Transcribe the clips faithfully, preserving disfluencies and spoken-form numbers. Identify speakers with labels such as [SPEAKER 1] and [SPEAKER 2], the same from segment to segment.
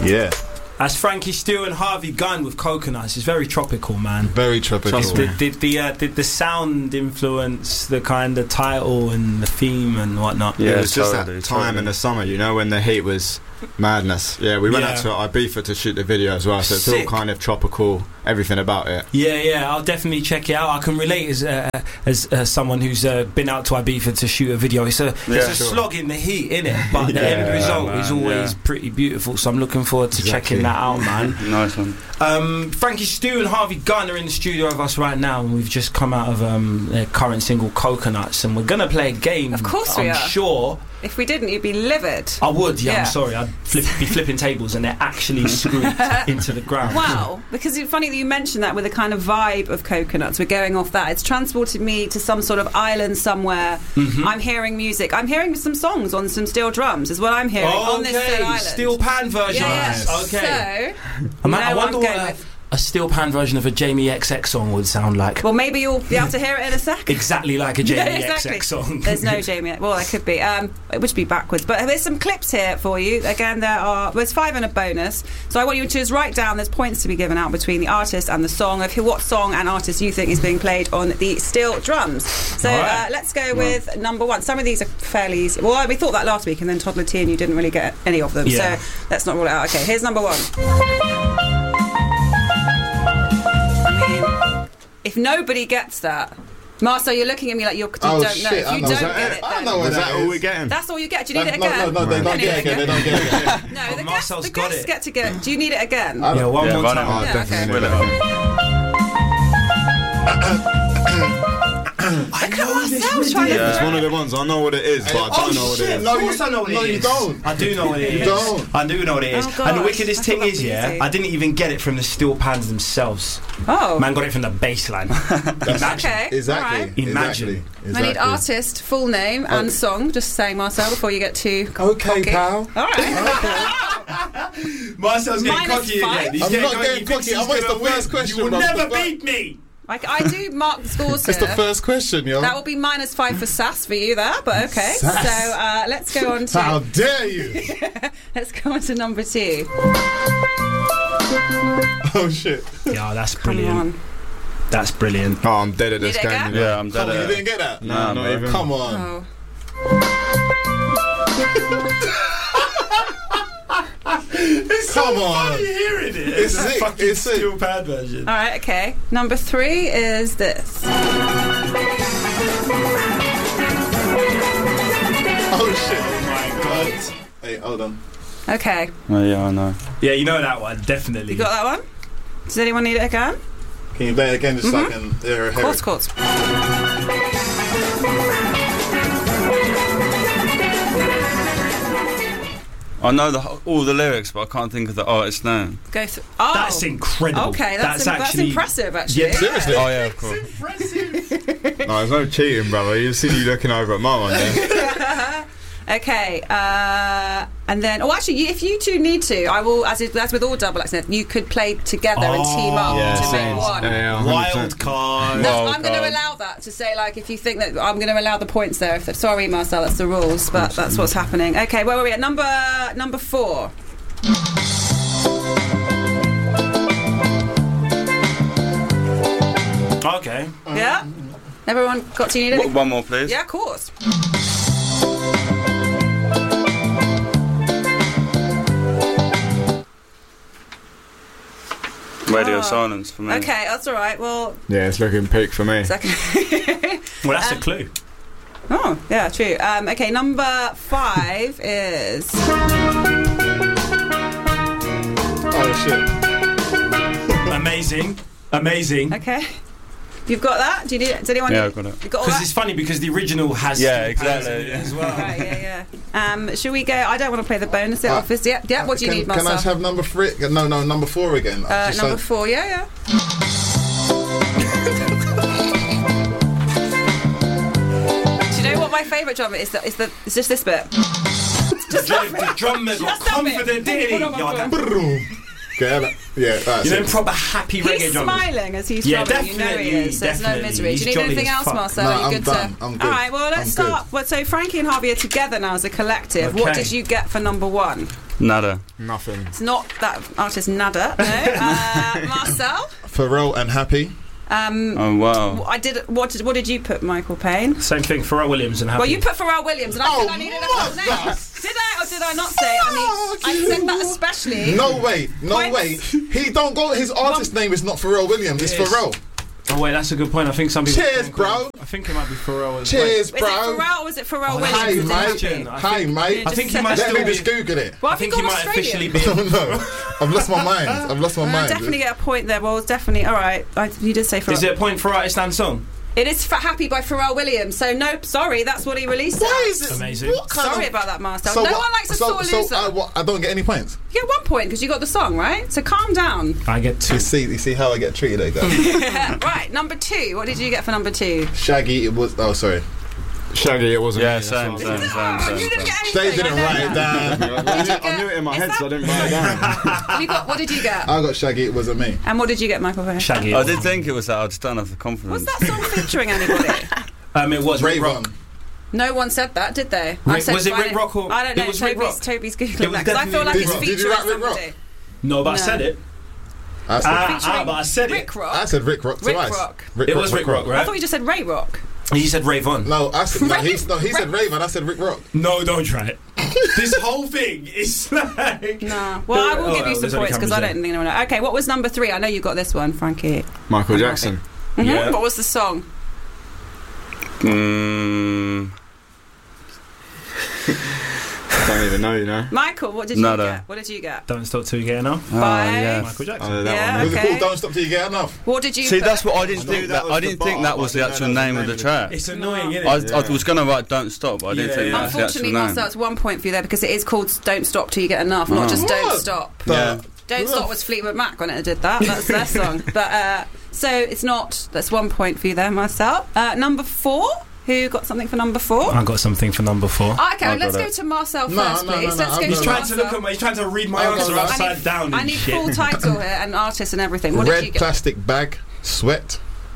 [SPEAKER 1] Yeah.
[SPEAKER 2] That's Frankie Steele and Harvey Gunn with Coconuts. It's very tropical, man.
[SPEAKER 1] Very tropical.
[SPEAKER 2] The, the, the, uh, the, the sound influence, the kind of title and the theme and whatnot.
[SPEAKER 3] Yeah,
[SPEAKER 1] it was just
[SPEAKER 3] totally,
[SPEAKER 1] that time
[SPEAKER 3] totally.
[SPEAKER 1] in the summer, you know, when the heat was madness. Yeah, we went
[SPEAKER 2] Yeah.
[SPEAKER 1] out to Ibiza to shoot the video as well, so it's
[SPEAKER 2] Sick.
[SPEAKER 1] all kind of tropical, everything about it.
[SPEAKER 2] Yeah, yeah, I'll definitely check it out. I can relate as uh, as uh, someone who's uh, been out to Ibiza to shoot a video. It's a, it's
[SPEAKER 3] Yeah,
[SPEAKER 2] a
[SPEAKER 3] sure.
[SPEAKER 2] slog in the heat, innit? But the
[SPEAKER 3] Yeah,
[SPEAKER 2] end result
[SPEAKER 3] man,
[SPEAKER 2] is always
[SPEAKER 3] yeah.
[SPEAKER 2] pretty beautiful, so I'm looking forward to
[SPEAKER 1] Exactly.
[SPEAKER 2] checking that out, man.
[SPEAKER 3] Nice one.
[SPEAKER 2] Um, Frankie Steele and Harvey Gunn are in the studio with us right now, and we've just come out of um, their current single Coconuts, and we're going to play a game.
[SPEAKER 4] Of course we
[SPEAKER 2] I'm
[SPEAKER 4] are.
[SPEAKER 2] sure.
[SPEAKER 4] If we didn't, you'd be livid.
[SPEAKER 2] I would, yeah,
[SPEAKER 4] Yeah.
[SPEAKER 2] I'm sorry. I'd flip, be flipping tables and they're actually screwed into the ground.
[SPEAKER 4] Wow, because it's funny that you mentioned that with the kind of vibe of Coconuts. We're going off that. It's transported me to some sort of island somewhere.
[SPEAKER 2] Mhm.
[SPEAKER 4] I'm hearing music. I'm hearing some songs on some steel drums is what I'm hearing
[SPEAKER 2] Oh,
[SPEAKER 4] on this said
[SPEAKER 2] okay,
[SPEAKER 4] island.
[SPEAKER 2] steel pan version.
[SPEAKER 4] Yeah, yeah.
[SPEAKER 2] Okay.
[SPEAKER 4] So,
[SPEAKER 2] I,
[SPEAKER 4] you
[SPEAKER 2] I
[SPEAKER 4] know what
[SPEAKER 2] wonder
[SPEAKER 4] I'm going
[SPEAKER 2] what a,
[SPEAKER 4] with.
[SPEAKER 2] a steel pan version of a Jamie X X song would sound like.
[SPEAKER 4] Well, maybe you'll be able to hear it in a second.
[SPEAKER 2] Exactly like a Jamie
[SPEAKER 4] Yeah, exactly.
[SPEAKER 2] X X song.
[SPEAKER 4] There's no Jamie. Well, there could be. Um, it would be backwards. But there's some clips here for you. Again, there are. Well, there's five and a bonus. So I want you to just write down. There's points to be given out between the artist and the song of who, what song and artist you think is being played on the steel drums. So
[SPEAKER 2] All right.
[SPEAKER 4] uh, let's go with number one. Some of these are fairly easy. Well, we thought that last week, and then Toddler T and you didn't really get any of them.
[SPEAKER 2] Yeah.
[SPEAKER 4] So let's not rule it out. Okay, here's number one. I mean, if nobody gets that. Marcel, you're looking at me like you're, you
[SPEAKER 5] Oh,
[SPEAKER 4] don't know.
[SPEAKER 5] shit,
[SPEAKER 4] If
[SPEAKER 5] I
[SPEAKER 4] you
[SPEAKER 5] know
[SPEAKER 4] don't
[SPEAKER 5] that.
[SPEAKER 4] get it,
[SPEAKER 5] I
[SPEAKER 4] then
[SPEAKER 5] know what
[SPEAKER 1] Was
[SPEAKER 5] that
[SPEAKER 1] that all
[SPEAKER 5] is.
[SPEAKER 1] we're getting?
[SPEAKER 4] that's all you get. Do you need it
[SPEAKER 5] No,
[SPEAKER 4] again?
[SPEAKER 5] no, no, they
[SPEAKER 4] You
[SPEAKER 5] don't
[SPEAKER 4] need
[SPEAKER 5] get it again. They don't get it again.
[SPEAKER 4] No,
[SPEAKER 2] Oh,
[SPEAKER 4] the guests,
[SPEAKER 2] Marcel's
[SPEAKER 4] the
[SPEAKER 2] got
[SPEAKER 4] guests
[SPEAKER 2] it.
[SPEAKER 4] get to get. Do you need it again?
[SPEAKER 5] I
[SPEAKER 2] Yeah, one
[SPEAKER 3] Yeah,
[SPEAKER 2] more
[SPEAKER 3] run it
[SPEAKER 2] time.
[SPEAKER 1] Oh,
[SPEAKER 3] on.
[SPEAKER 4] Yeah,
[SPEAKER 1] definitely.
[SPEAKER 3] Will it
[SPEAKER 1] Yeah.
[SPEAKER 2] I know this
[SPEAKER 4] Marcel's trying to
[SPEAKER 3] Yeah.
[SPEAKER 1] It's one of the ones, I know what it is, but I don't know what it is.
[SPEAKER 5] No,
[SPEAKER 2] Of course
[SPEAKER 5] you-
[SPEAKER 2] I know what
[SPEAKER 5] no,
[SPEAKER 2] it
[SPEAKER 5] you
[SPEAKER 2] is.
[SPEAKER 5] don't.
[SPEAKER 2] I do know what it
[SPEAKER 5] You
[SPEAKER 2] is.
[SPEAKER 5] don't.
[SPEAKER 2] I do know what it is.
[SPEAKER 4] Oh,
[SPEAKER 2] and the
[SPEAKER 4] gosh, I
[SPEAKER 2] wickedest
[SPEAKER 4] thought
[SPEAKER 2] thing
[SPEAKER 4] that
[SPEAKER 2] is,
[SPEAKER 4] was
[SPEAKER 2] yeah,
[SPEAKER 4] easy.
[SPEAKER 2] I didn't even get it from the steel pans themselves.
[SPEAKER 4] Oh.
[SPEAKER 2] Man got it from the bass line. Imagine.
[SPEAKER 4] Okay.
[SPEAKER 5] Exactly.
[SPEAKER 4] All right.
[SPEAKER 2] Imagine.
[SPEAKER 5] Exactly.
[SPEAKER 4] I need
[SPEAKER 5] exactly.
[SPEAKER 4] artist, full name, and song. Just saying, Marcel, before you get too
[SPEAKER 5] Okay,
[SPEAKER 4] cocky.
[SPEAKER 5] pal.
[SPEAKER 4] All right.
[SPEAKER 2] Marcel's getting
[SPEAKER 4] Minus
[SPEAKER 2] cocky
[SPEAKER 4] five.
[SPEAKER 2] again. He's
[SPEAKER 5] I'm
[SPEAKER 2] getting
[SPEAKER 5] not
[SPEAKER 2] cocky.
[SPEAKER 5] getting
[SPEAKER 2] He thinks
[SPEAKER 5] cocky.
[SPEAKER 2] he's
[SPEAKER 5] I want
[SPEAKER 2] gonna
[SPEAKER 5] the first
[SPEAKER 2] win.
[SPEAKER 5] question,
[SPEAKER 2] You will
[SPEAKER 5] bro.
[SPEAKER 2] never
[SPEAKER 5] The fir-
[SPEAKER 2] beat me.
[SPEAKER 4] Like, I do mark the scores
[SPEAKER 5] It's
[SPEAKER 4] here.
[SPEAKER 5] the first question, yo.
[SPEAKER 4] That will be minus five for sass for you there, but okay.
[SPEAKER 5] Sass.
[SPEAKER 4] So uh, let's go on
[SPEAKER 5] How
[SPEAKER 4] to
[SPEAKER 5] dare you?
[SPEAKER 4] let's go on to number two.
[SPEAKER 5] Oh, shit.
[SPEAKER 2] Yeah, that's
[SPEAKER 4] Come
[SPEAKER 2] brilliant.
[SPEAKER 4] on.
[SPEAKER 2] That's brilliant.
[SPEAKER 1] Oh, I'm dead at this
[SPEAKER 4] Need it
[SPEAKER 1] game.
[SPEAKER 4] again?
[SPEAKER 1] you know.
[SPEAKER 3] Yeah, I'm dead
[SPEAKER 5] Come on, you
[SPEAKER 3] at
[SPEAKER 5] didn't
[SPEAKER 3] it.
[SPEAKER 5] get that?
[SPEAKER 3] Nah,
[SPEAKER 1] not
[SPEAKER 3] bro.
[SPEAKER 1] even.
[SPEAKER 5] Come on.
[SPEAKER 4] Oh.
[SPEAKER 5] Come on.
[SPEAKER 2] hearing it.
[SPEAKER 5] It's sick.
[SPEAKER 2] fucking
[SPEAKER 5] It's sick.
[SPEAKER 2] steel pad version.
[SPEAKER 4] All right, okay. Number three is this.
[SPEAKER 5] Oh, shit.
[SPEAKER 2] Oh my god.
[SPEAKER 5] Hey, hold on.
[SPEAKER 4] Okay,
[SPEAKER 3] Oh, yeah, I know.
[SPEAKER 2] Yeah, you know that one, definitely.
[SPEAKER 4] you got that one? Does anyone need it again?
[SPEAKER 5] Can you play it again just so I can hear it?
[SPEAKER 4] Course, course.
[SPEAKER 3] I know the, all the lyrics, but I can't think of the artist's name.
[SPEAKER 4] Go through. Oh,
[SPEAKER 2] That's incredible.
[SPEAKER 4] okay. That's
[SPEAKER 2] That's
[SPEAKER 4] im- that's
[SPEAKER 2] actually-
[SPEAKER 4] impressive, actually.
[SPEAKER 2] Yeah,
[SPEAKER 5] Seriously?
[SPEAKER 3] Oh, yeah, of course.
[SPEAKER 1] No, there's no cheating, brother. You've seen you looking over at my one there.
[SPEAKER 4] Okay, uh, and then, oh, actually, you- if you two need to, I will, as, is, as with all double accent, you could play together and team up
[SPEAKER 1] yeah,
[SPEAKER 4] to
[SPEAKER 1] same.
[SPEAKER 4] make one.
[SPEAKER 1] Yeah, yeah, one hundred percent.
[SPEAKER 2] Wild card.
[SPEAKER 4] That's-
[SPEAKER 3] Wild
[SPEAKER 4] I'm going to
[SPEAKER 3] card.
[SPEAKER 4] allow that to say, like, if you think that I'm going to allow the points there. If sorry, Marcel, that's the rules, but that's what's happening. Okay, where were we at? Number number four.
[SPEAKER 2] Okay.
[SPEAKER 4] Yeah. Everyone got to need it?
[SPEAKER 3] W- One more, please.
[SPEAKER 4] Yeah, of course.
[SPEAKER 3] Radio
[SPEAKER 4] Oh.
[SPEAKER 3] silence for me.
[SPEAKER 4] Okay, that's all right. Well,
[SPEAKER 1] Yeah, it's looking peak for me.
[SPEAKER 4] second.
[SPEAKER 2] Well, that's
[SPEAKER 4] Um,
[SPEAKER 2] a clue.
[SPEAKER 4] Oh, yeah, true. Um, okay, number five is.
[SPEAKER 5] Oh, shit.
[SPEAKER 2] Amazing. Amazing.
[SPEAKER 4] Okay. You've got that? Do you need it? Does anyone
[SPEAKER 3] Yeah,
[SPEAKER 4] need
[SPEAKER 3] I've got it.
[SPEAKER 4] You got all
[SPEAKER 2] Because
[SPEAKER 4] that?
[SPEAKER 2] it's funny because the original has
[SPEAKER 3] Yeah,
[SPEAKER 2] steel pans
[SPEAKER 3] exactly,
[SPEAKER 2] in it
[SPEAKER 3] yeah.
[SPEAKER 2] as well.
[SPEAKER 4] Right, yeah, yeah. Um, should we go? I don't want to play the bonus
[SPEAKER 5] Uh,
[SPEAKER 4] office. Yeah, yeah. What do you
[SPEAKER 5] can,
[SPEAKER 4] need,
[SPEAKER 5] Can I
[SPEAKER 4] Marcel?
[SPEAKER 5] just have number three? No, no, number four again.
[SPEAKER 4] Uh,
[SPEAKER 5] Just
[SPEAKER 4] number
[SPEAKER 5] so-
[SPEAKER 4] four. Yeah, yeah. Do you know what my favourite drum is? That is the. It's just this bit.
[SPEAKER 2] The, drum- the drummer got
[SPEAKER 4] Just that bit.
[SPEAKER 2] confident, didn't he?
[SPEAKER 4] Hold on,
[SPEAKER 2] Yeah,
[SPEAKER 4] hold on.
[SPEAKER 2] that-
[SPEAKER 5] Okay, that- yeah, that's
[SPEAKER 2] You know,
[SPEAKER 5] it.
[SPEAKER 2] proper happy reggae
[SPEAKER 4] He's
[SPEAKER 2] drummers.
[SPEAKER 4] smiling as he's
[SPEAKER 2] Yeah,
[SPEAKER 4] drumming. You know he
[SPEAKER 2] definitely,
[SPEAKER 4] is. There's no
[SPEAKER 2] definitely.
[SPEAKER 4] misery.
[SPEAKER 2] He's
[SPEAKER 4] Do you need
[SPEAKER 2] jolly
[SPEAKER 4] anything
[SPEAKER 2] as
[SPEAKER 4] else,
[SPEAKER 2] fuck.
[SPEAKER 4] Marcel?
[SPEAKER 5] No,
[SPEAKER 4] Are you
[SPEAKER 5] I'm
[SPEAKER 4] good
[SPEAKER 5] done.
[SPEAKER 4] to?
[SPEAKER 5] I'm good.
[SPEAKER 4] All right. Well, let's
[SPEAKER 5] I'm good.
[SPEAKER 4] start. Well, so Frankie and Harvey are together now as a collective. What
[SPEAKER 2] Okay.
[SPEAKER 4] did you get for number one?
[SPEAKER 3] Nada.
[SPEAKER 1] Nothing.
[SPEAKER 4] It's not that artist Nada. No. Uh, Marcel.
[SPEAKER 5] Pharrell and Happy.
[SPEAKER 4] Um,
[SPEAKER 3] Oh wow.
[SPEAKER 4] I did. What did, what did you put, Michael Payne?
[SPEAKER 2] Same thing, Pharrell Williams and Happy.
[SPEAKER 4] Well, you put Pharrell Williams, and I
[SPEAKER 5] Oh,
[SPEAKER 4] said I needed a
[SPEAKER 5] what
[SPEAKER 4] full name.
[SPEAKER 5] the-
[SPEAKER 4] Did I or did I not say? I mean, I said that especially.
[SPEAKER 5] No way, no
[SPEAKER 4] Points.
[SPEAKER 5] way. He don't go. His artist name is not Pharrell Williams. It's
[SPEAKER 2] It is.
[SPEAKER 5] Pharrell.
[SPEAKER 2] Oh wait, that's a good point. I think some people.
[SPEAKER 5] Cheers, bro.
[SPEAKER 2] I think it might be Pharrell. as
[SPEAKER 5] Cheers,
[SPEAKER 4] Was
[SPEAKER 5] bro.
[SPEAKER 4] it Pharrell or was it Pharrell
[SPEAKER 2] Oh,
[SPEAKER 4] Williams?
[SPEAKER 5] Hi,
[SPEAKER 4] Is it
[SPEAKER 5] mate.
[SPEAKER 4] Happy?
[SPEAKER 2] I
[SPEAKER 5] Hi,
[SPEAKER 2] think-
[SPEAKER 5] mate.
[SPEAKER 2] I think he might
[SPEAKER 5] Let
[SPEAKER 2] still
[SPEAKER 5] me just
[SPEAKER 2] be.
[SPEAKER 5] Google it.
[SPEAKER 4] Well,
[SPEAKER 2] I
[SPEAKER 4] have you
[SPEAKER 2] think he
[SPEAKER 4] gone
[SPEAKER 2] might
[SPEAKER 4] Australian?
[SPEAKER 2] officially be.
[SPEAKER 5] No, I've lost my mind. I've lost my
[SPEAKER 4] Uh,
[SPEAKER 5] mind.
[SPEAKER 4] definitely get a point there. Well, it's definitely all right. I, you did say Pharrell.
[SPEAKER 2] Is it a point for artist and song?
[SPEAKER 4] It is for Happy by Pharrell Williams. So no, sorry, that's what he released.
[SPEAKER 5] Why is it?
[SPEAKER 2] Amazing.
[SPEAKER 5] What kind
[SPEAKER 4] Sorry
[SPEAKER 5] of,
[SPEAKER 4] about that, Marcel.
[SPEAKER 5] So
[SPEAKER 4] no
[SPEAKER 5] what-
[SPEAKER 4] one likes a
[SPEAKER 5] so,
[SPEAKER 4] sore
[SPEAKER 5] so,
[SPEAKER 4] loser.
[SPEAKER 5] I, what, I don't get any points.
[SPEAKER 4] You get one point because you got the song right. So calm down.
[SPEAKER 2] I get two.
[SPEAKER 5] You see, you see how I get treated, there, guys.
[SPEAKER 4] Right, number two. What did you get for number two?
[SPEAKER 5] Shaggy, it was. Oh, sorry.
[SPEAKER 1] Shaggy, it wasn't.
[SPEAKER 3] Yeah,
[SPEAKER 1] me,
[SPEAKER 3] same,
[SPEAKER 1] that's what
[SPEAKER 3] same,
[SPEAKER 1] I
[SPEAKER 3] same,
[SPEAKER 4] Oh, you
[SPEAKER 3] same.
[SPEAKER 4] didn't get anything.
[SPEAKER 5] They didn't
[SPEAKER 4] I know
[SPEAKER 5] write it
[SPEAKER 4] that.
[SPEAKER 5] down.
[SPEAKER 1] I, knew,
[SPEAKER 4] you
[SPEAKER 1] I knew it in my
[SPEAKER 4] get?
[SPEAKER 1] head,
[SPEAKER 4] Is
[SPEAKER 1] so I
[SPEAKER 4] that-
[SPEAKER 1] didn't write it down.
[SPEAKER 4] You got, what did you get?
[SPEAKER 5] I got Shaggy, it wasn't me.
[SPEAKER 4] And what did you get, Michael Payne?
[SPEAKER 2] Shaggy.
[SPEAKER 3] I did think it was that. I just don't have the confidence.
[SPEAKER 4] Was that song featuring anybody?
[SPEAKER 2] Um, it was Rick
[SPEAKER 5] Rayvon.
[SPEAKER 2] Rock.
[SPEAKER 4] No one said that, did they? I
[SPEAKER 2] Rick-
[SPEAKER 4] said
[SPEAKER 2] was it
[SPEAKER 4] find
[SPEAKER 2] Rick Rock or-
[SPEAKER 4] I don't
[SPEAKER 2] it
[SPEAKER 4] know.
[SPEAKER 2] was Rick
[SPEAKER 4] Toby's,
[SPEAKER 2] Rock.
[SPEAKER 4] Toby's
[SPEAKER 2] It
[SPEAKER 4] googling
[SPEAKER 2] was
[SPEAKER 4] that because I feel like
[SPEAKER 2] definitely
[SPEAKER 4] it's
[SPEAKER 5] Rick Rock. Did you
[SPEAKER 4] featuring
[SPEAKER 5] write Rick Rock?
[SPEAKER 4] somebody.
[SPEAKER 2] No, but I
[SPEAKER 4] No.
[SPEAKER 2] said it.
[SPEAKER 5] I said,
[SPEAKER 2] Ah,
[SPEAKER 4] Featuring
[SPEAKER 2] ah, but I said it.
[SPEAKER 4] Rick Rock.
[SPEAKER 5] I said Rick Rock
[SPEAKER 4] Rick
[SPEAKER 5] twice.
[SPEAKER 4] Rock.
[SPEAKER 5] Rick
[SPEAKER 2] It was Rick Rock,
[SPEAKER 4] I
[SPEAKER 2] right?
[SPEAKER 4] thought you just said Ray Rock.
[SPEAKER 2] He said Rayvon.
[SPEAKER 5] No, I said no.
[SPEAKER 4] Ray-
[SPEAKER 5] He's, no, he said Rayvon. I said Rick Rock.
[SPEAKER 2] No, don't try it. This whole thing is like.
[SPEAKER 4] Nah. Well, I will
[SPEAKER 2] Oh,
[SPEAKER 4] give you
[SPEAKER 2] oh,
[SPEAKER 4] some
[SPEAKER 2] there's only
[SPEAKER 4] points because I
[SPEAKER 2] cameras
[SPEAKER 4] don't think anyone knows. Okay, what was number three? I know you got this one, Frankie.
[SPEAKER 1] Michael Jackson.
[SPEAKER 4] Mhm.
[SPEAKER 2] Yeah.
[SPEAKER 4] What was the song?
[SPEAKER 3] Mm,
[SPEAKER 1] I don't even know, you know.
[SPEAKER 4] Michael, what did you
[SPEAKER 3] Nada.
[SPEAKER 4] get? What did you get?
[SPEAKER 2] Don't stop till you get enough.
[SPEAKER 3] oh,
[SPEAKER 4] Bye.
[SPEAKER 3] yeah.
[SPEAKER 2] Michael Jackson.
[SPEAKER 1] Oh, that
[SPEAKER 4] Yeah.
[SPEAKER 1] one.
[SPEAKER 5] Was it
[SPEAKER 4] Okay.
[SPEAKER 5] called Don't Stop Till You Get Enough?
[SPEAKER 4] What did you
[SPEAKER 3] See,
[SPEAKER 4] put?
[SPEAKER 3] that's what I didn't
[SPEAKER 5] I
[SPEAKER 3] think.
[SPEAKER 5] knew
[SPEAKER 3] That
[SPEAKER 5] that was
[SPEAKER 3] I
[SPEAKER 5] the
[SPEAKER 3] didn't think
[SPEAKER 5] bar,
[SPEAKER 3] that was
[SPEAKER 5] but
[SPEAKER 3] the
[SPEAKER 5] I didn't
[SPEAKER 3] actual
[SPEAKER 5] know
[SPEAKER 3] name
[SPEAKER 5] the
[SPEAKER 3] of the
[SPEAKER 5] name of
[SPEAKER 3] track.
[SPEAKER 2] It's annoying, isn't
[SPEAKER 3] I,
[SPEAKER 2] it?
[SPEAKER 3] I was gonna write "Don't Stop," but I didn't
[SPEAKER 2] Yeah,
[SPEAKER 3] think
[SPEAKER 2] yeah.
[SPEAKER 3] that was the actual
[SPEAKER 4] Unfortunately,
[SPEAKER 3] name.
[SPEAKER 4] Marcel, it's one point for you there because it is called Don't Stop Till You Get Enough, not
[SPEAKER 3] Oh.
[SPEAKER 4] just Don't
[SPEAKER 5] What?
[SPEAKER 4] Stop.
[SPEAKER 3] Yeah.
[SPEAKER 4] Don't Stop was Fleetwood Mac when it did that. That's their song. But uh, so it's not. That's one point for you there, Marcel. Uh, number four. Who got something for number four?
[SPEAKER 2] I got something for number four.
[SPEAKER 4] Oh, okay,
[SPEAKER 3] I
[SPEAKER 4] let's
[SPEAKER 3] got
[SPEAKER 4] go
[SPEAKER 3] it.
[SPEAKER 4] to Marcel
[SPEAKER 5] No,
[SPEAKER 4] first,
[SPEAKER 5] no, no,
[SPEAKER 4] please.
[SPEAKER 5] no,
[SPEAKER 4] Let's
[SPEAKER 5] I'm
[SPEAKER 4] go
[SPEAKER 2] He's
[SPEAKER 4] to
[SPEAKER 2] trying to
[SPEAKER 4] Marcel.
[SPEAKER 2] look at my. He's trying to read my
[SPEAKER 5] I'll go
[SPEAKER 2] answer
[SPEAKER 5] last.
[SPEAKER 2] upside
[SPEAKER 4] I need-
[SPEAKER 2] down.
[SPEAKER 4] I
[SPEAKER 2] and
[SPEAKER 4] need
[SPEAKER 2] shit.
[SPEAKER 4] full title here and artist and everything. What did you
[SPEAKER 5] Red
[SPEAKER 4] get?
[SPEAKER 5] plastic bag, sweat.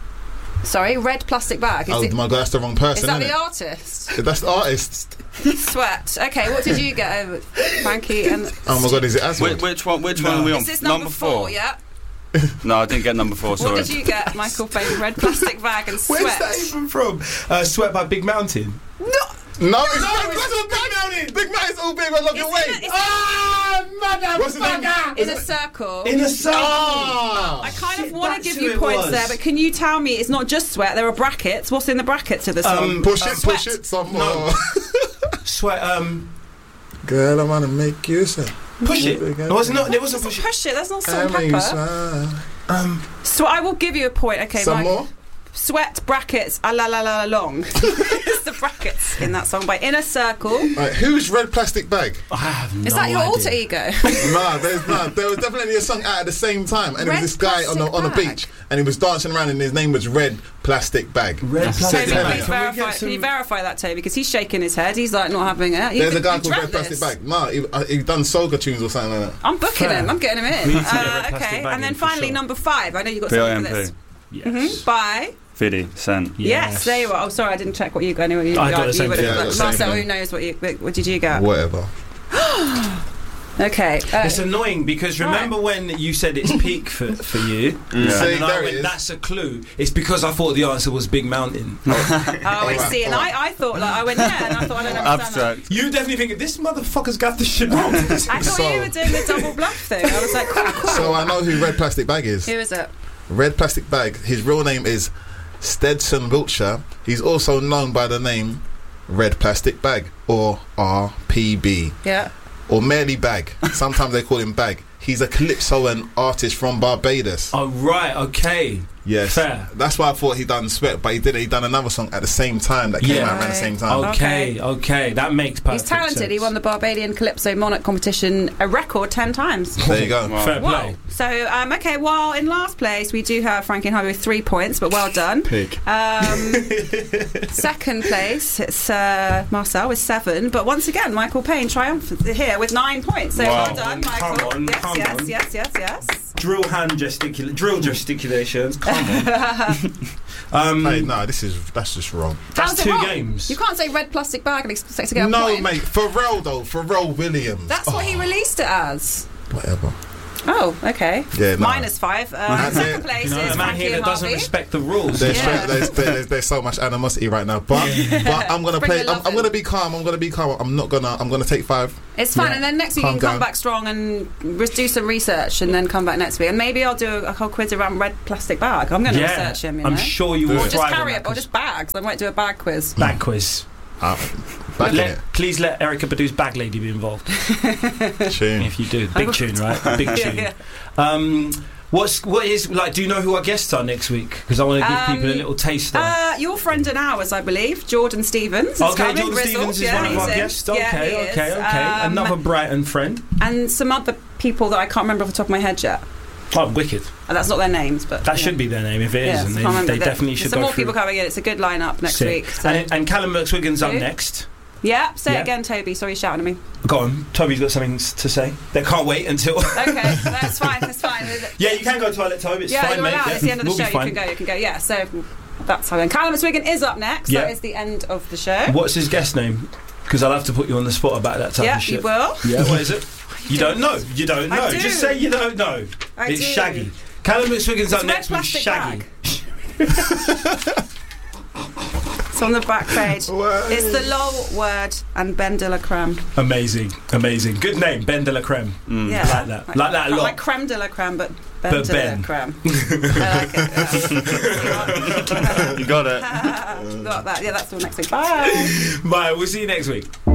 [SPEAKER 4] Sorry, red plastic bag. Is,
[SPEAKER 5] Oh
[SPEAKER 4] it,
[SPEAKER 5] my god, that's the wrong person.
[SPEAKER 4] is that
[SPEAKER 5] isn't
[SPEAKER 4] the
[SPEAKER 5] it?
[SPEAKER 4] artist?
[SPEAKER 5] That's the artist.
[SPEAKER 4] Sweat. Okay, what did you get, over Frankie? And
[SPEAKER 5] Oh my god, is it Aswad?
[SPEAKER 3] Which, which one? Which
[SPEAKER 2] No.
[SPEAKER 3] one are we on?
[SPEAKER 4] is this number, four? Yeah.
[SPEAKER 3] No, I didn't get number four.
[SPEAKER 4] What
[SPEAKER 3] Sorry.
[SPEAKER 4] did you get, Michael Payne? Red plastic bag and sweat.
[SPEAKER 2] Where's that even from? Uh, Sweat by Big Mountain.
[SPEAKER 5] No, it's
[SPEAKER 2] No,
[SPEAKER 5] not.
[SPEAKER 2] it's
[SPEAKER 5] That's
[SPEAKER 2] not
[SPEAKER 5] a
[SPEAKER 2] Big Mountain.
[SPEAKER 5] Big Man is all big. I love your
[SPEAKER 4] It's
[SPEAKER 5] way.
[SPEAKER 4] in a- it's
[SPEAKER 2] Ah,
[SPEAKER 5] What's the name?
[SPEAKER 2] motherfucker!
[SPEAKER 4] in a circle.
[SPEAKER 2] In a circle.
[SPEAKER 5] Ah.
[SPEAKER 4] I kind
[SPEAKER 2] Shit,
[SPEAKER 4] of want to
[SPEAKER 2] that's
[SPEAKER 4] give
[SPEAKER 2] who
[SPEAKER 4] you
[SPEAKER 2] it
[SPEAKER 4] points
[SPEAKER 2] was.
[SPEAKER 4] there, but can you tell me it's not just sweat? There are brackets. What's in the brackets of the song?
[SPEAKER 2] Um,
[SPEAKER 5] Push
[SPEAKER 2] uh,
[SPEAKER 5] it,
[SPEAKER 4] sweat.
[SPEAKER 5] push it some
[SPEAKER 2] No.
[SPEAKER 5] more.
[SPEAKER 2] Sweat. Um,
[SPEAKER 5] Girl, I wanna make you say.
[SPEAKER 2] push it. It was not. It wasn't push it.
[SPEAKER 4] Push it. That's not
[SPEAKER 5] I
[SPEAKER 4] salt and
[SPEAKER 5] make you
[SPEAKER 4] pepper.
[SPEAKER 5] smile.
[SPEAKER 2] Um,
[SPEAKER 4] So I will give you a point. Okay,
[SPEAKER 5] Some
[SPEAKER 4] Mike.
[SPEAKER 5] more.
[SPEAKER 4] Sweat brackets a la la la long. It's the brackets in that song by Inner Circle.
[SPEAKER 5] Right, who's Red Plastic Bag?
[SPEAKER 2] I have no
[SPEAKER 4] Is that your
[SPEAKER 2] idea.
[SPEAKER 4] alter ego?
[SPEAKER 5] Nah, there's nah. There was definitely a song out at the same time, and it
[SPEAKER 4] Red
[SPEAKER 5] was this guy on the on a
[SPEAKER 4] Plastic
[SPEAKER 5] beach, and he was dancing around, and his name was Red Plastic Bag.
[SPEAKER 2] Red
[SPEAKER 1] That's
[SPEAKER 2] plastic
[SPEAKER 4] Toby,
[SPEAKER 5] Can we
[SPEAKER 2] bag.
[SPEAKER 4] please
[SPEAKER 2] Can we
[SPEAKER 4] verify.
[SPEAKER 2] get
[SPEAKER 4] Can you
[SPEAKER 2] some-
[SPEAKER 4] verify that, Toby? Because he's shaking his head. He's like not having it. You
[SPEAKER 5] There's a
[SPEAKER 4] think
[SPEAKER 5] guy
[SPEAKER 4] you
[SPEAKER 5] called
[SPEAKER 4] drank
[SPEAKER 5] Red Plastic
[SPEAKER 4] this?
[SPEAKER 5] Bag. Nah, he, uh, he done soca tunes or something like that.
[SPEAKER 4] I'm booking
[SPEAKER 2] Fair.
[SPEAKER 4] him. I'm getting him in.
[SPEAKER 2] We need to get
[SPEAKER 4] Uh,
[SPEAKER 2] Red Plastic
[SPEAKER 4] okay,
[SPEAKER 2] Bag
[SPEAKER 4] and then
[SPEAKER 2] in for
[SPEAKER 4] finally
[SPEAKER 2] sure.
[SPEAKER 4] number five. I know you got
[SPEAKER 3] B I
[SPEAKER 4] something
[SPEAKER 3] M
[SPEAKER 4] for this.
[SPEAKER 3] P.
[SPEAKER 2] Yes.
[SPEAKER 4] Mhm. Bye.
[SPEAKER 3] fifty Cent.
[SPEAKER 4] Yes. There you are. Oh, sorry, I didn't check what you got. I knew what you
[SPEAKER 2] I
[SPEAKER 4] got.
[SPEAKER 2] got the
[SPEAKER 4] You
[SPEAKER 2] same
[SPEAKER 4] would
[SPEAKER 2] thing.
[SPEAKER 4] have-
[SPEAKER 5] Yeah, I got the same
[SPEAKER 4] Marcel,
[SPEAKER 5] thing.
[SPEAKER 4] who knows what you? What did you get?
[SPEAKER 5] Whatever.
[SPEAKER 4] Okay. Uh,
[SPEAKER 2] It's annoying because remember when you said it's peak for, for you?
[SPEAKER 3] Yeah.
[SPEAKER 2] And
[SPEAKER 5] See,
[SPEAKER 2] then I
[SPEAKER 5] there it
[SPEAKER 2] went,
[SPEAKER 5] is.
[SPEAKER 2] that's a clue. It's because I thought the answer was Big Mountain.
[SPEAKER 4] oh, I
[SPEAKER 5] Alright,
[SPEAKER 4] see. And
[SPEAKER 5] alright.
[SPEAKER 4] I, I thought like I went yeah, and I thought I don't understand that.
[SPEAKER 3] Abstract.
[SPEAKER 2] You definitely think this motherfucker's got the shit wrong.
[SPEAKER 4] I thought
[SPEAKER 5] So-
[SPEAKER 4] you were doing the double bluff thing. I was like, cool, cool.
[SPEAKER 5] So I know who Red Plastic Bag is.
[SPEAKER 4] Who is it?
[SPEAKER 5] Red Plastic Bag. His real name is Stetson Wiltshire. He's also known by the name Red Plastic Bag, or R P B,
[SPEAKER 4] Yeah.
[SPEAKER 5] or merely Bag. Sometimes they call him Bag. He's a calypso and artist from Barbados.
[SPEAKER 2] Oh, right, okay.
[SPEAKER 5] Yes,
[SPEAKER 2] Fair.
[SPEAKER 5] that's why I thought he done Sweat, but he did. He done another song at the same time that came
[SPEAKER 2] Yeah.
[SPEAKER 5] out around the same time.
[SPEAKER 2] Okay, okay. That makes perfect
[SPEAKER 4] He's talented.
[SPEAKER 2] sense.
[SPEAKER 4] He won the Barbadian Calypso Monarch competition a record ten times.
[SPEAKER 5] There you go.
[SPEAKER 3] Wow.
[SPEAKER 2] Fair
[SPEAKER 4] Wow.
[SPEAKER 2] play.
[SPEAKER 4] So, um, okay, while in last place we do have Frankie and Harvey with three points, but well done.
[SPEAKER 1] Pig.
[SPEAKER 4] Um, second place, it's uh, Marcel with seven, but once again, Michael Payne triumphant here with nine points. So
[SPEAKER 3] Wow.
[SPEAKER 4] well done,
[SPEAKER 2] Come
[SPEAKER 4] Michael.
[SPEAKER 2] on,
[SPEAKER 4] yes,
[SPEAKER 2] come
[SPEAKER 4] yes,
[SPEAKER 2] on.
[SPEAKER 4] yes, yes, yes.
[SPEAKER 2] drill hand gesticula- drill gesticulations. Come on. um,
[SPEAKER 5] Hey, no, this is that's just wrong.
[SPEAKER 2] that's
[SPEAKER 4] How's it
[SPEAKER 2] two
[SPEAKER 4] wrong?
[SPEAKER 2] games.
[SPEAKER 4] You can't say red plastic bag and expect to get a
[SPEAKER 5] No,
[SPEAKER 4] point.
[SPEAKER 5] mate, Pharrell though, Pharrell Williams.
[SPEAKER 4] That's what he released it as.
[SPEAKER 5] Whatever.
[SPEAKER 4] Oh, okay.
[SPEAKER 5] Yeah, no.
[SPEAKER 4] Minus five. Um, second place
[SPEAKER 2] You know,
[SPEAKER 4] is
[SPEAKER 2] a man
[SPEAKER 4] Frankie
[SPEAKER 2] here
[SPEAKER 4] and
[SPEAKER 2] that doesn't
[SPEAKER 4] Harvey.
[SPEAKER 2] respect the rules.
[SPEAKER 5] There's,
[SPEAKER 4] Yeah.
[SPEAKER 5] there's, there's, there's so much animosity right now, but but I'm gonna
[SPEAKER 4] Bring
[SPEAKER 5] play.
[SPEAKER 4] the
[SPEAKER 5] I'm,
[SPEAKER 4] love
[SPEAKER 5] I'm
[SPEAKER 4] in.
[SPEAKER 5] gonna be calm. I'm gonna be calm. I'm not gonna. I'm gonna take five.
[SPEAKER 4] It's fun,
[SPEAKER 2] Yeah.
[SPEAKER 4] and then next week
[SPEAKER 5] Calm
[SPEAKER 4] you can come
[SPEAKER 5] down.
[SPEAKER 4] back strong and re- do some research, and then come back next week, and maybe I'll do a whole quiz around red plastic bag. I'm going to
[SPEAKER 2] Yeah,
[SPEAKER 4] research him. You know?
[SPEAKER 2] I'm sure you will
[SPEAKER 4] Or just
[SPEAKER 2] thrive on
[SPEAKER 4] carry
[SPEAKER 2] that
[SPEAKER 4] it, or
[SPEAKER 2] quiz.
[SPEAKER 4] just bags. I might do a bag quiz.
[SPEAKER 2] Bag quiz.
[SPEAKER 5] Uh, back in
[SPEAKER 2] Let, please let Erica Badu's Bag Lady be involved.
[SPEAKER 5] it. Tune.
[SPEAKER 2] If you do, big tune, right? Big tune.
[SPEAKER 4] Yeah,
[SPEAKER 2] Um, what's what is like? Do you know who our guests are next week? Because I want to give
[SPEAKER 4] Um,
[SPEAKER 2] people a little taster.
[SPEAKER 4] Uh, your friend and ours, I believe, Jordan Stevens. is
[SPEAKER 2] okay,
[SPEAKER 4] coming,
[SPEAKER 2] Jordan
[SPEAKER 4] Grizzle.
[SPEAKER 2] Stevens is
[SPEAKER 4] Yeah,
[SPEAKER 2] one of
[SPEAKER 4] he's
[SPEAKER 2] our
[SPEAKER 4] in.
[SPEAKER 2] guests.
[SPEAKER 4] Yeah,
[SPEAKER 2] Okay,
[SPEAKER 4] he
[SPEAKER 2] okay,
[SPEAKER 4] is.
[SPEAKER 2] okay.
[SPEAKER 4] Um,
[SPEAKER 2] Another Brighton friend.
[SPEAKER 4] And some other people that I can't remember off the top of my head yet.
[SPEAKER 2] Oh, wicked.
[SPEAKER 4] And that's not their names, but
[SPEAKER 2] That
[SPEAKER 4] yeah.
[SPEAKER 2] should be their name if it is,
[SPEAKER 4] Yeah,
[SPEAKER 2] and
[SPEAKER 4] I
[SPEAKER 2] they,
[SPEAKER 4] can't remember.
[SPEAKER 2] they
[SPEAKER 4] There-
[SPEAKER 2] definitely
[SPEAKER 4] there's
[SPEAKER 2] should
[SPEAKER 4] some
[SPEAKER 2] go
[SPEAKER 4] more
[SPEAKER 2] through.
[SPEAKER 4] people coming in. It's a good lineup next
[SPEAKER 2] Sick.
[SPEAKER 4] week. So.
[SPEAKER 2] And, and Callum McSwiggan's up
[SPEAKER 4] Who?
[SPEAKER 2] next.
[SPEAKER 4] yeah, say
[SPEAKER 2] Yeah.
[SPEAKER 4] it again, Toby. Sorry, you're shouting at me.
[SPEAKER 2] Go on, Toby's got something s- to say. They can't wait until.
[SPEAKER 4] Okay, that's fine. That's fine.
[SPEAKER 2] Yeah, you can go toilet, Toby. It's
[SPEAKER 4] yeah,
[SPEAKER 2] fine,
[SPEAKER 4] you're
[SPEAKER 2] mate.
[SPEAKER 4] allowed.
[SPEAKER 2] Yeah,
[SPEAKER 4] It's the end of the
[SPEAKER 2] we'll
[SPEAKER 4] show.
[SPEAKER 2] be
[SPEAKER 4] You
[SPEAKER 2] fine.
[SPEAKER 4] can go. You can go. Yeah. So that's how. Then Callum McSwiggan is up next.
[SPEAKER 2] Yeah.
[SPEAKER 4] That is the end of the show.
[SPEAKER 2] What's his guest name? Because I'll have to put you on the spot about that type
[SPEAKER 4] Yeah,
[SPEAKER 2] of shit.
[SPEAKER 4] you will.
[SPEAKER 2] Yeah, what is it? You don't know. You don't
[SPEAKER 4] I
[SPEAKER 2] know.
[SPEAKER 4] do.
[SPEAKER 2] Just say you don't know.
[SPEAKER 4] I
[SPEAKER 2] it's
[SPEAKER 4] do.
[SPEAKER 2] Shaggy. Callum McSwiggan's up
[SPEAKER 4] It's red
[SPEAKER 2] next with
[SPEAKER 4] plastic
[SPEAKER 2] Shaggy.
[SPEAKER 4] bag. It's on the back page.
[SPEAKER 5] What?
[SPEAKER 4] It's the LOL word and Ben de la Creme.
[SPEAKER 2] Amazing, amazing. Good name, Ben de la Creme.
[SPEAKER 4] Yeah,
[SPEAKER 2] I like that. Like that a
[SPEAKER 4] not
[SPEAKER 2] lot.
[SPEAKER 4] Like creme de la creme, but Ben
[SPEAKER 2] But
[SPEAKER 4] de
[SPEAKER 2] Ben.
[SPEAKER 4] la Creme. I like it.
[SPEAKER 3] You got it.
[SPEAKER 4] Yeah. Got that. Yeah, that's all next week. Bye.
[SPEAKER 2] Bye. We'll see you next week.